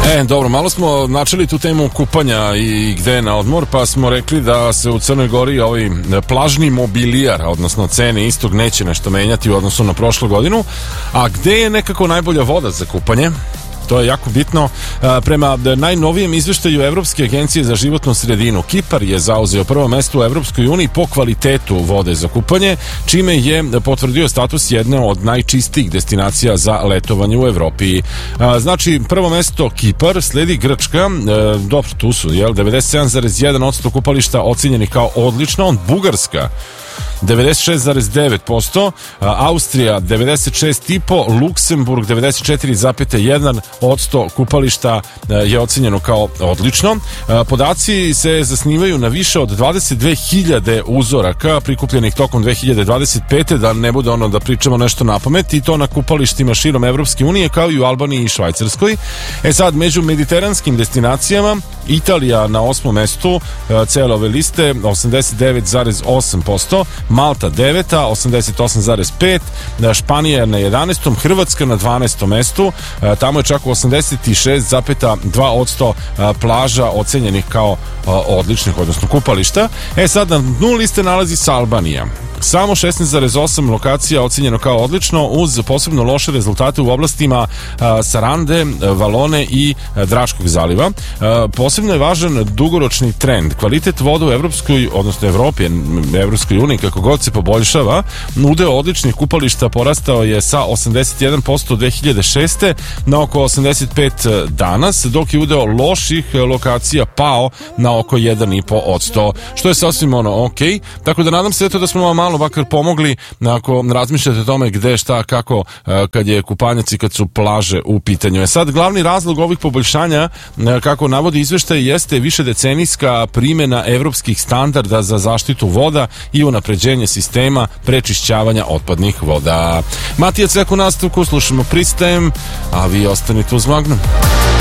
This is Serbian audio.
Dobro, malo smo načeli tu temu kupanja i gde je na odmor, pa smo rekli da se u Crnoj Gori ovaj plažni mobilijar, odnosno cene istog, neće nešto menjati u odnosu na prošlu godinu. A gde je nekako najbolja voda za kupanje? To je jako bitno. Prema najnovijem izveštaju Evropske agencije za životnu sredinu, Kipar je zauzeo prvo mesto u Evropskoj uniji po kvalitetu vode za kupanje, čime je potvrdio status jedne od najčistijih destinacija za letovanje u Evropi. Znači, prvo mesto Kipar, sledi Grčka, dobro, tu su, 97,1% kupališta ocenjenih kao odlično, Bugarska 96,9%, Austrija 96,5%, Luksemburg 94,1% kupališta je ocenjeno kao odlično. Podaci se zasnivaju na više od 22.000 uzoraka prikupljenih tokom 2025. Da ne bude ono da pričamo nešto na pamet, i to na kupalištima širom Evropske unije, kao i u Albaniji i Švajcarskoj. Sad, među mediteranskim destinacijama Italija na 8. mestu cele ove liste 89,8%, Malta 9, 88,5%, Španija na 11. Hrvatska na 12. mestu, tamo je čak 86,2% plaža ocenjenih kao odličnih, odnosno kupališta. Sad na dnu liste nalazi se Albanija. Samo 16,8 lokacija ocenjeno kao odlično, uz posebno loše rezultate u oblastima Sarande, Valone i Dračkog zaliva. Posebno je važan dugoročni trend. Kvalitet vode u Evropskoj, odnosno Evropi, Evropskoj uniji, kako god se poboljšava, udeo odličnih kupališta porastao je sa 81% 2006. na oko 85% danas, dok je udeo loših lokacija pao na oko 1,5%, što je sasvim ok. Tako da nadam se eto da smo vam malo bakar pomogli ako razmišljate o tome gde, šta, kako, kad je kupanjac i kad su plaže u pitanju. Sad, glavni razlog ovih poboljšanja, kako navodi izveštaj, jeste višedecenijska primjena evropskih standarda za zaštitu voda i unapređenje sistema prečišćavanja otpadnih voda. Matija Cek u nastavku, slušamo Pristajem, a vi ostanite uz Magnum.